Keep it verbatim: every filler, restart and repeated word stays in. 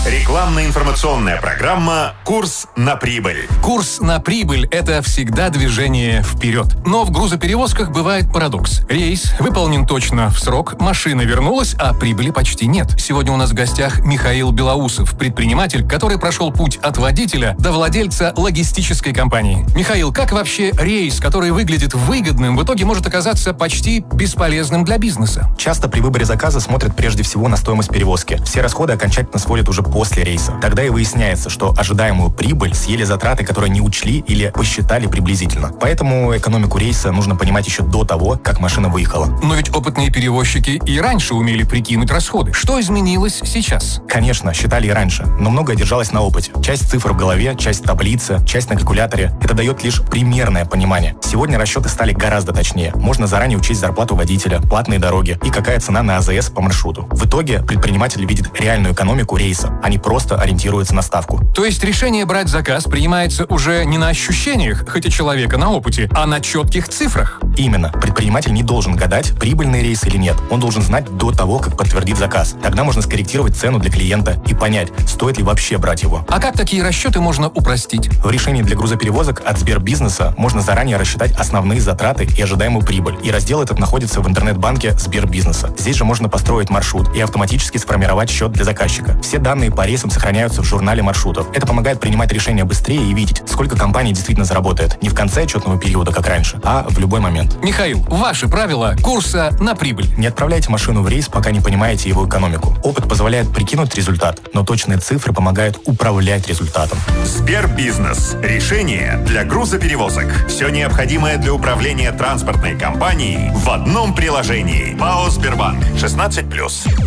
Рекламно-информационная программа «Курс на прибыль». Курс на прибыль – это всегда движение вперед. Но в грузоперевозках бывает парадокс. Рейс выполнен точно в срок, машина вернулась, а прибыли почти нет. Сегодня у нас в гостях Михаил Белоусов, предприниматель, который прошел путь от водителя до владельца логистической компании. Михаил, как вообще рейс, который выглядит выгодным, в итоге может оказаться почти бесполезным для бизнеса? Часто при выборе заказа смотрят прежде всего на стоимость перевозки. Все расходы окончательно сводят уже после рейса. Тогда и выясняется, что ожидаемую прибыль съели затраты, которые не учли или посчитали приблизительно. Поэтому экономику рейса нужно понимать еще до того, как машина выехала. Но ведь опытные перевозчики и раньше умели прикинуть расходы. Что изменилось сейчас? Конечно, считали и раньше, но многое держалось на опыте. Часть цифр в голове, часть в таблице, часть на калькуляторе. Это дает лишь примерное понимание. Сегодня расчеты стали гораздо точнее. Можно заранее учесть зарплату водителя, платные дороги и какая цена на АЗС по маршруту. В итоге предприниматель видит реальную экономику рейса, а не просто ориентируется на ставку. То есть решение брать заказ принимается уже не на ощущениях, хоть и человека на опыте, а на четких цифрах? Именно. Предприниматель не должен гадать, прибыльный рейс или нет. Он должен знать до того, как подтвердит заказ. Тогда можно скорректировать цену для клиента и понять, стоит ли вообще брать его. А как такие расчеты можно упростить? В решении для грузоперевозок от Сбербизнеса можно заранее рассчитать основные затраты и ожидаемую прибыль. И раздел этот находится в интернет-банке Сбербизнеса. Здесь же можно построить маршрут и автоматически сформировать счет для заказчика. Все данные по рейсам сохраняются в журнале маршрутов. Это помогает принимать решения быстрее и видеть, сколько компания действительно заработает. Не в конце отчетного периода, как раньше, а в любой момент. Михаил, ваши правила курса на прибыль. Не отправляйте машину в рейс, пока не понимаете его экономику. Опыт позволяет прикинуть результат, но точные цифры помогают управлять результатом. Сбербизнес. Решение для грузоперевозок. Все необходимое для управления транспортной компанией в одном приложении. ПАО «Сбербанк». шестнадцать плюс.